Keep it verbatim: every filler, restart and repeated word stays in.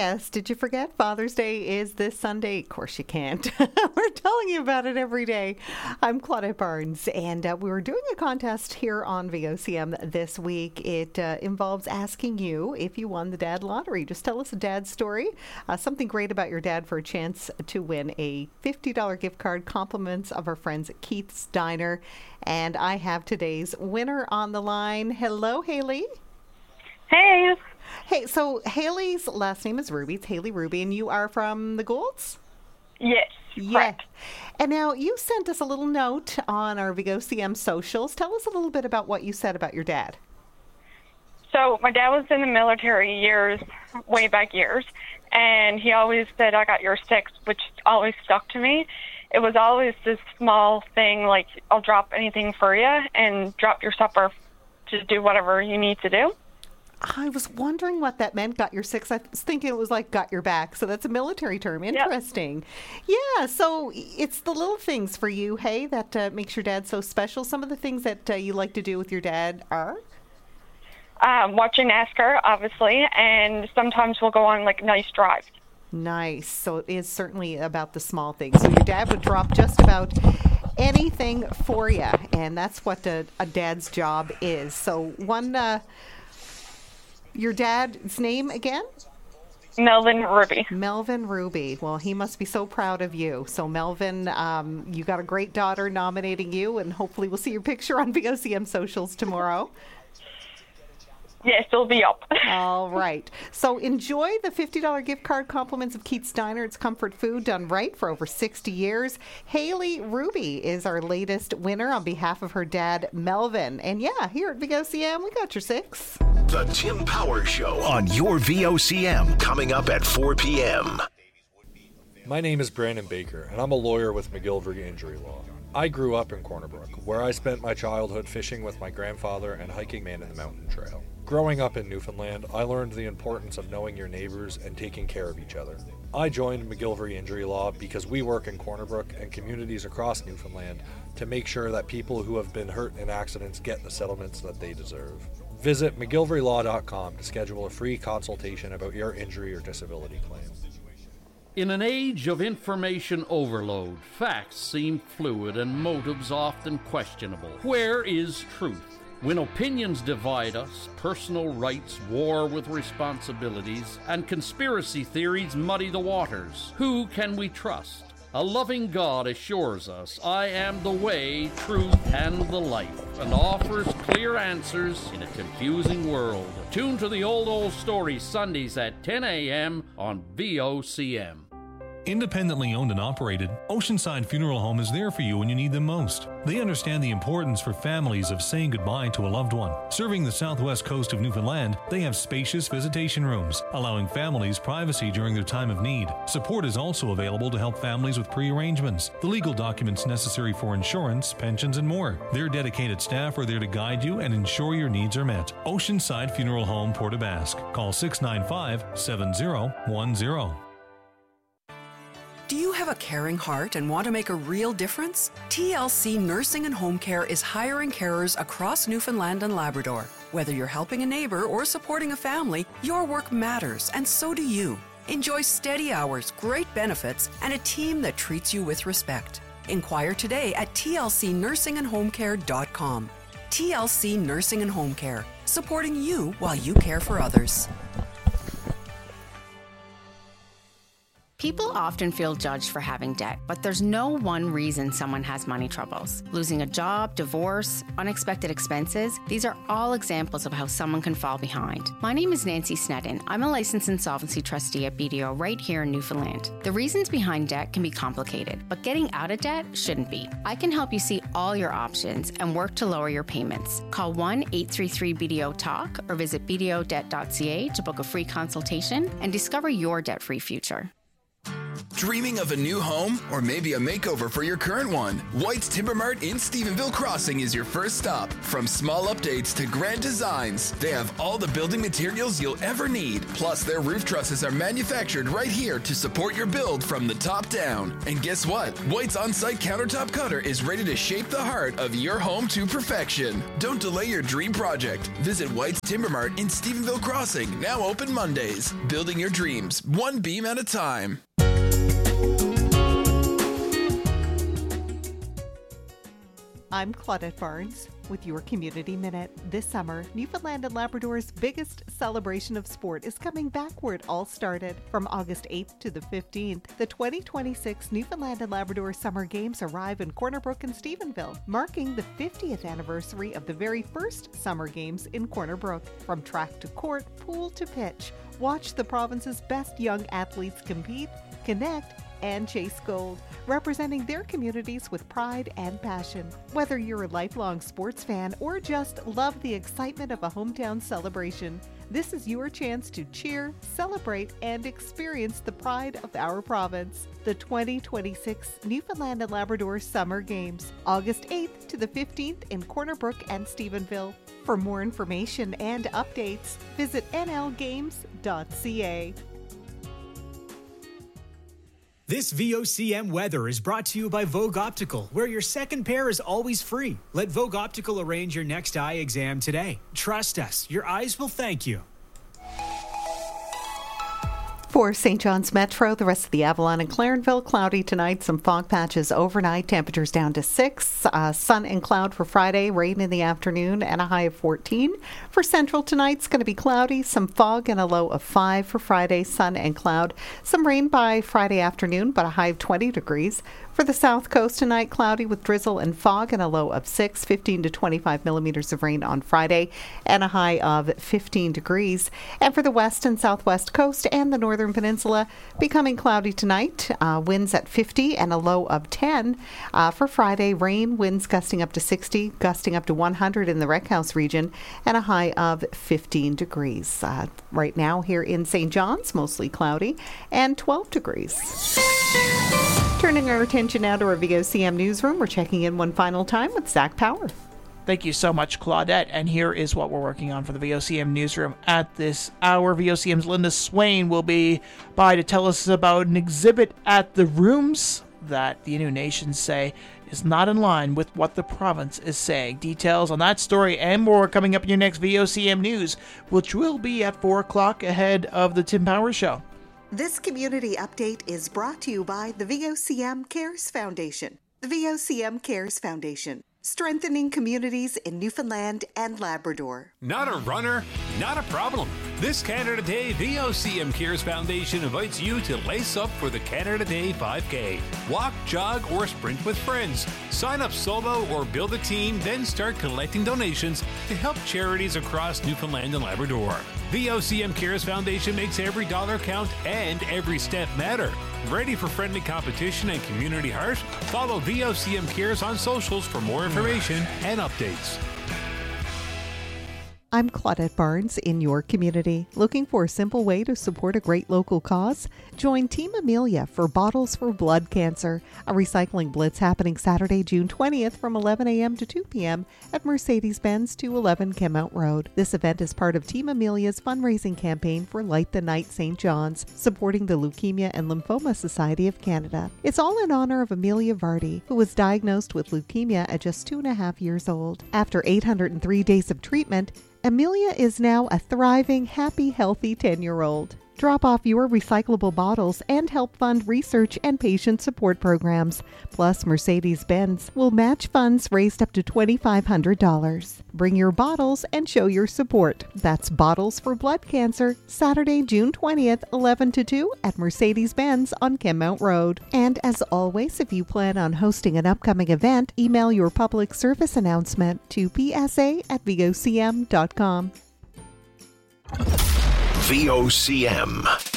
yes, did you forget Father's Day is this Sunday? Of course you can't. We're telling you about it every day. I'm Claudette Barnes, and uh, we were doing a contest here on V O C M this week. It uh, involves asking you if you won the Dad Lottery. Just tell us a dad story, uh, something great about your dad for a chance to win a fifty dollars gift card, compliments of our friends at Keith's Diner. And I have today's winner on the line. Hello, Haley. Hey. Hey, so Haley's last name is Ruby. It's Haley Ruby, and you are from the Goulds? Yes, yeah. Correct. And now you sent us a little note on our V O C M socials. Tell us a little bit about what you said about your dad. So my dad was in the military years, way back years, and he always said, I got your six, which always stuck to me. It was always this small thing, like, I'll drop anything for you and drop your supper to do whatever you need to do. I was wondering what that meant, got your six. I was thinking it was like got your back. So that's a military term. Interesting. Yep. Yeah, so it's the little things for you, hey, that uh, makes your dad so special. Some of the things that uh, you like to do with your dad are? Um, watching NASCAR, obviously, and sometimes we'll go on, like, nice drives. Nice. So it is certainly about the small things. So your dad would drop just about anything for you, and that's what a, a dad's job is. So one... Uh, Your dad's name again? Melvin Ruby. Melvin Ruby. Well, he must be so proud of you. So, Melvin, um, you got a great daughter nominating you, and hopefully we'll see your picture on V O C M socials tomorrow. Yes, it'll be up. All right. So enjoy the fifty dollars gift card, compliments of Keith's Diner. It's comfort food done right for over sixty years. Haley Ruby is our latest winner on behalf of her dad, Melvin. And yeah, here at V O C M, we got your six. The Tim Power Show on your V O C M, coming up at four p.m. My name is Brandon Baker, and I'm a lawyer with McGillivray Injury Law. I grew up in Corner Brook, where I spent my childhood fishing with my grandfather and hiking Man in the Mountain Trail. Growing up in Newfoundland, I learned the importance of knowing your neighbors and taking care of each other. I joined McGillivray Injury Law because we work in Corner Brook and communities across Newfoundland to make sure that people who have been hurt in accidents get the settlements that they deserve. Visit McGillivray Law dot com to schedule a free consultation about your injury or disability claim. In an age of information overload, facts seem fluid and motives often questionable. Where is truth? When opinions divide us, personal rights war with responsibilities, and conspiracy theories muddy the waters, who can we trust? A loving God assures us, I am the way, truth, and the life, and offers clear answers in a confusing world. Tune to the Old Old Story Sundays at ten a.m. on V O C M. Independently owned and operated, Oceanside Funeral Home is there for you when you need them most. They understand the importance for families of saying goodbye to a loved one. Serving the southwest coast of Newfoundland, they have spacious visitation rooms, allowing families privacy during their time of need. Support is also available to help families with pre-arrangements, the legal documents necessary for insurance, pensions, and more. Their dedicated staff are there to guide you and ensure your needs are met. Oceanside Funeral Home, Port aux Basques. Call six nine five, seven zero one zero. Do you have a caring heart and want to make a real difference? T L C Nursing and Home Care is hiring carers across Newfoundland and Labrador. Whether you're helping a neighbor or supporting a family, your work matters, and so do you. Enjoy steady hours, great benefits, and a team that treats you with respect. Inquire today at T L C nursing and home care dot com. T L C Nursing and Home Care, supporting you while you care for others. People often feel judged for having debt, but there's no one reason someone has money troubles. Losing a job, divorce, unexpected expenses, these are all examples of how someone can fall behind. My name is Nancy Snedden. I'm a licensed insolvency trustee at B D O right here in Newfoundland. The reasons behind debt can be complicated, but getting out of debt shouldn't be. I can help you see all your options and work to lower your payments. Call one eight three three B D O talk or visit b d o debt dot c a to book a free consultation and discover your debt-free future. Dreaming of a new home or maybe a makeover for your current one? White's Timber Mart in Stephenville Crossing is your first stop. From small updates to grand designs, they have all the building materials you'll ever need. Plus, their roof trusses are manufactured right here to support your build from the top down. And guess what? White's on-site countertop cutter is ready to shape the heart of your home to perfection. Don't delay your dream project. Visit White's Timber Mart in Stephenville Crossing, now open Mondays. Building your dreams, one beam at a time. I'm Claudette Barnes with your Community Minute. This summer, Newfoundland and Labrador's biggest celebration of sport is coming back where it all started. From August eighth to the fifteenth, the twenty twenty-six Newfoundland and Labrador Summer Games arrive in Corner Brook and Stephenville, marking the fiftieth anniversary of the very first Summer Games in Corner Brook. From track to court, pool to pitch, watch the province's best young athletes compete, connect, and chase gold, representing their communities with pride and passion. Whether you're a lifelong sports fan or just love the excitement of a hometown celebration, this is your chance to cheer, celebrate, and experience the pride of our province. The twenty twenty-six Newfoundland and Labrador Summer Games, August eighth to the fifteenth in Corner Brook and Stephenville. For more information and updates, visit n l games dot c a. This V O C M weather is brought to you by Vogue Optical, where your second pair is always free. Let Vogue Optical arrange your next eye exam today. Trust us, your eyes will thank you. For Saint John's Metro, the rest of the Avalon and Clarenville, cloudy tonight, some fog patches overnight, temperatures down to six. Uh, sun and cloud for Friday, rain in the afternoon, and a high of fourteen. For Central tonight, it's going to be cloudy, some fog and a low of five for Friday, sun and cloud. Some rain by Friday afternoon, but a high of twenty degrees. For the South Coast tonight, cloudy with drizzle and fog and a low of six, fifteen to twenty-five millimeters of rain on Friday, and a high of fifteen degrees. And for the West and Southwest Coast and the Northern Peninsula, becoming cloudy tonight, uh, winds at fifty and a low of ten. Uh, for Friday, rain, winds gusting up to sixty, gusting up to one hundred in the Wreck House region, and a high of fifteen degrees. Uh, right now here in Saint John's, mostly cloudy, and twelve degrees. Turning our attention now to our V O C M newsroom, we're checking in one final time with Zach Power. Thank you so much, Claudette. And here is what we're working on for the V O C M newsroom at this hour. V O C M's Linda Swain will be by to tell us about an exhibit at the Rooms that the Innu Nations say is not in line with what the province is saying. Details on that story and more coming up in your next V O C M News, which will be at four o'clock ahead of the Tim Power Show. This community update is brought to you by the V O C M Cares Foundation. The V O C M Cares Foundation, strengthening communities in Newfoundland and Labrador. Not a runner? Not a problem. This Canada Day, V O C M Cares Foundation invites you to lace up for the Canada Day five K. Walk, jog, or sprint with friends. Sign up solo or build a team, then start collecting donations to help charities across Newfoundland and Labrador. V O C M Cares Foundation makes every dollar count and every step matter. Ready for friendly competition and community heart? Follow V O C M Cares on socials for more information and updates. I'm Claudette Barnes in your community. Looking for a simple way to support a great local cause? Join Team Amelia for Bottles for Blood Cancer, a recycling blitz happening Saturday, June twentieth from eleven a.m. to two p.m. at Mercedes-Benz two eleven Kenmount Road. This event is part of Team Amelia's fundraising campaign for Light the Night Saint John's, supporting the Leukemia and Lymphoma Society of Canada. It's all in honor of Amelia Vardy, who was diagnosed with leukemia at just two and a half years old. After eight hundred three days of treatment, Amelia is now a thriving, happy, healthy ten-year-old. Drop off your recyclable bottles and help fund research and patient support programs. Plus, Mercedes-Benz will match funds raised up to two thousand five hundred dollars. Bring your bottles and show your support. That's Bottles for Blood Cancer, Saturday, June twentieth, eleven to two at Mercedes-Benz on Kenmount Road. And as always, if you plan on hosting an upcoming event, email your public service announcement to p s a at v o c m dot com. V O C M.